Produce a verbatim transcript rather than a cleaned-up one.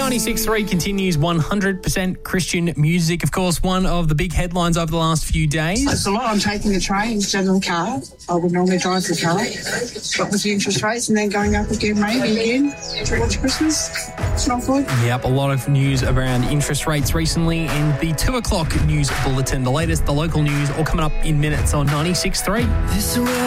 ninety-six point three continues one hundred percent Christian music. Of course, one of the big headlines over the last few days. It's a lot. I'm taking the train instead of the car. I would normally drive the car. But with the interest rates and then going up again, maybe again towards Christmas, it's not good. Yep, a lot of news around interest rates recently in the two o'clock news bulletin. The latest, the local news, all coming up in minutes on ninety-six point three.